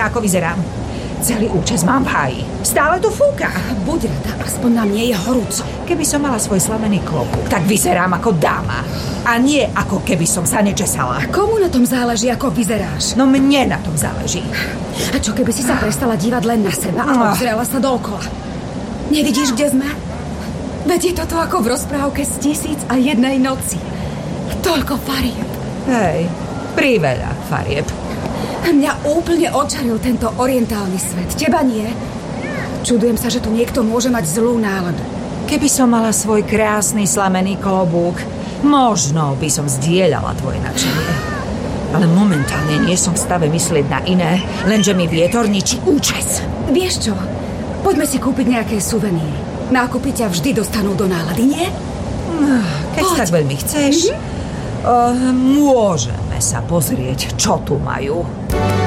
sa, ako vyzerám. Celý účes mám v háji. Stále to fúka. Buď rada, aspoň na mne je horúco. Keby som mala svoj slamený klobúk, tak vyzerám ako dáma. A nie ako keby som sa nečesala. A komu na tom záleží, ako vyzeráš? No mne na tom záleží. A čo keby si sa prestala dívať len na seba a obzrela sa dookola? Nevidíš, kde sme? Veď je toto ako v rozprávke z 1001 noci. Toľko farieb. Hej, priveľa farieb. Mňa úplne očaril tento orientálny svet. Teba nie? Čudujem sa, že tu niekto môže mať zlú náladu. Keby som mala svoj krásny slamený klobúk, možno by som zdieľala tvoje nadšenie. Ale momentálne nie som v stave myslieť na iné, lenže mi vietor ničí účes. Vieš čo? Poďme si kúpiť nejaké suveníry. Nákupy ťa vždy dostanú do nálady, nie? Keď tak veľmi chceš, môžeme sa pozrieť, čo tu majú.